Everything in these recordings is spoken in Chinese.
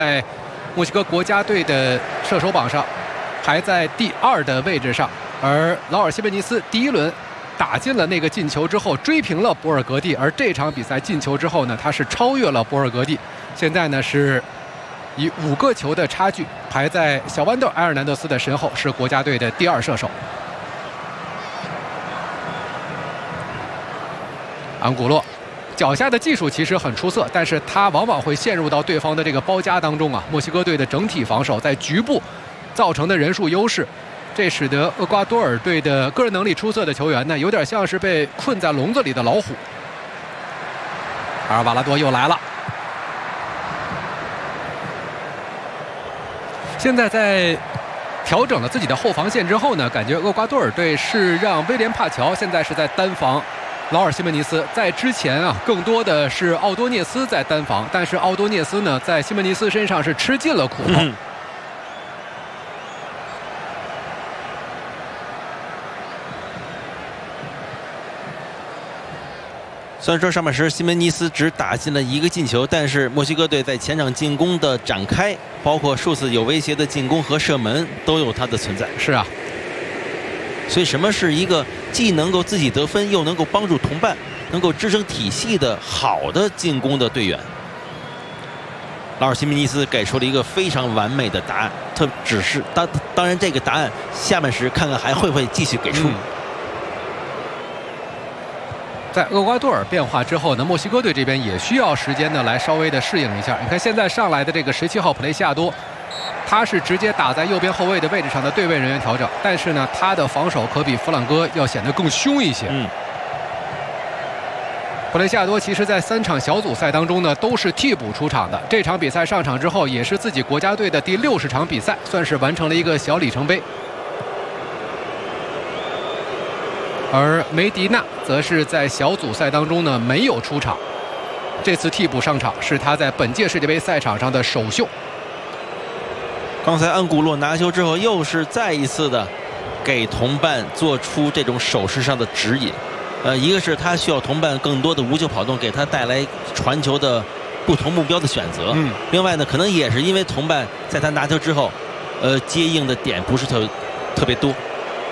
在墨西哥国家队的射手榜上排在第2的位置上，而劳尔·西门尼斯第1轮打进了那个进球之后，追平了博尔格蒂，而这场比赛进球之后呢，他是超越了博尔格蒂，现在呢是以5个球的差距排在小豌豆埃尔南德斯的身后，是国家队的第2射手。安古洛脚下的技术其实很出色，但是他往往会陷入到对方的这个包夹当中啊。墨西哥队的整体防守在局部造成的人数优势，这使得厄瓜多尔队的个人能力出色的球员呢，有点像是被困在笼子里的老虎。阿尔瓦拉多又来了，现在在调整了自己的后防线之后呢，感觉厄瓜多尔队是让威廉帕乔现在是在单防劳尔·西门尼斯，在之前啊，更多的是奥多涅斯在单防，但是奥多涅斯呢，在西门尼斯身上是吃尽了苦头。 虽然说上半时西门尼斯只打进了1个进球，但是墨西哥队在前场进攻的展开，包括数次有威胁的进攻和射门，都有它的存在。 是啊。 所以什么是一个既能够自己得分，又能够帮助同伴，能够支撑体系的好的进攻的队员？劳尔·西门尼斯给出了一个非常完美的答案，只是当然这个答案下半时看看还会不会继续给出。 在厄瓜多尔变化之后呢，墨西哥队这边也需要时间呢来稍微的适应一下。你看现在上来的这个17号普雷西亚多，他是直接打在右边后卫的位置上的对位人员调整，但是呢，他的防守可比弗朗哥要显得更凶一些。普雷西亚多其实在3场小组赛当中呢都是替补出场的，这场比赛上场之后也是自己国家队的第60场比赛，算是完成了一个小里程碑。而梅迪纳则是在小组赛当中呢没有出场，这次替补上场是他在本届世界杯赛场上的首秀。 刚才安古洛拿球之后，又是再一次的给同伴做出这种手势上的指引。一个是他需要同伴更多的无球跑动，给他带来传球的不同目标的选择。另外呢，可能也是因为同伴在他拿球之后，接应的点不是特别多。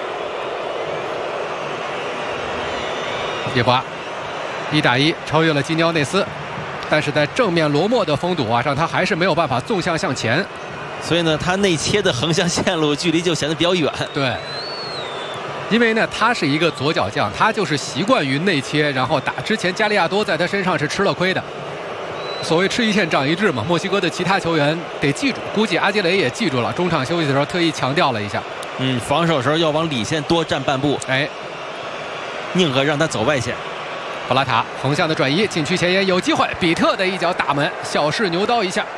耶巴1打1超越了基尼奥内斯，但是在正面罗莫的封堵啊，让他还是没有办法纵向向前。 所以呢，他内切的横向线路距离就显得比较远。 对，因为呢，他是一个左脚将，他就是习惯于内切，然后打。之前加利亚多在他身上是吃了亏的。所谓吃一堑长一智嘛，墨西哥的其他球员得记住，估计阿基雷也记住了。中场休息的时候特意强调了一下， 防守的时候要往里线多站半步，宁可让他走外线。 布拉塔横向的转移，禁区前沿有机会，比特的一脚打门，小试牛刀一下。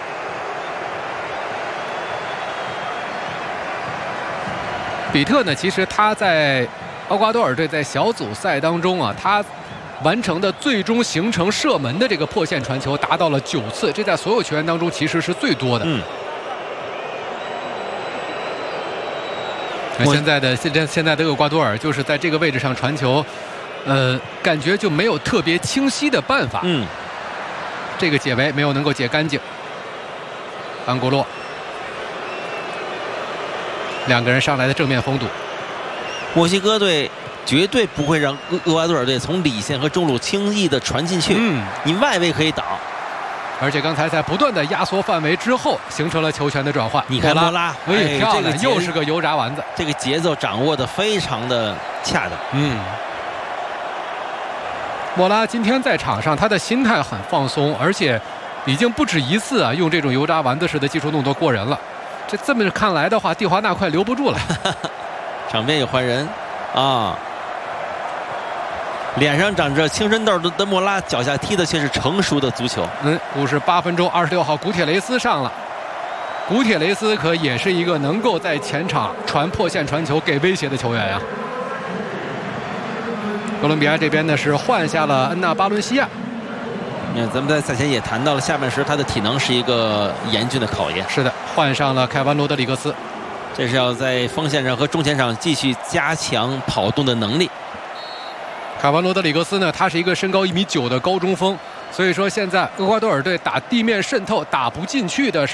比特呢，其实他在厄瓜多尔队在小组赛当中啊，他完成的最终形成射门的这个破线传球达到了9次，这在所有球员当中其实是最多的。现在的厄瓜多尔就是在这个位置上传球，感觉就没有特别清晰的办法。这个解围没有能够解干净。安古洛2个人上来的正面封堵， 墨西哥队绝对不会让厄瓜多尔队从里线和中路轻易的传进去。你外围可以挡， 而且刚才在不断的压缩范围之后，形成了球权的转换。 你看莫拉， 漂亮，又是个油炸丸子。 这个节奏掌握的非常的恰当。 莫拉今天在场上，他的心态很放松，而且已经不止1次啊，用这种油炸丸子式的技术动作过人了。这么看来的话，蒂华纳快留不住了。 场边有换人啊，脸上长着青春痘的莫拉，脚下踢的却是成熟的足球。 58分钟，26号古铁雷斯上了。古铁雷斯可也是一个能够在前场传破线传球给威胁的球员呀。哥伦比亚这边呢是换下了恩纳巴伦西亚。 咱们在赛前也谈到了，下半时他的体能是一个严峻的考验。 是的，换上了凯文罗德里格斯， 这是要在锋线上和中前场继续加强跑动的能力。 凯文罗德里格斯呢，他是一个身高1.9米的高中锋， 所以说现在厄瓜多尔队打地面渗透打不进去的是